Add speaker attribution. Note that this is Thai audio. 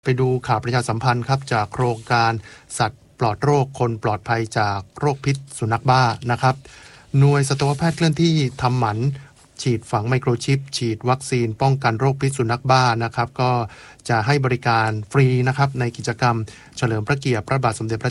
Speaker 1: ไปดูข่าวประชาสัมพันธ์ครับจากโครงการสัตว์ปลอดโรคคนปลอดภัยจากโรคพิษสุนัขบ้านะครับหน่วยสัตวแพทย์เคลื่อนที่ทำหมันฉีดฝังไมโครชิปฉีดวัคซีนป้องกันโรคพิษสุนัขบ้านะครับก็จะให้บริการฟรีนะครับในกิจกรรมเฉลิมพระเกียรติพระบาทสมเด็จพระ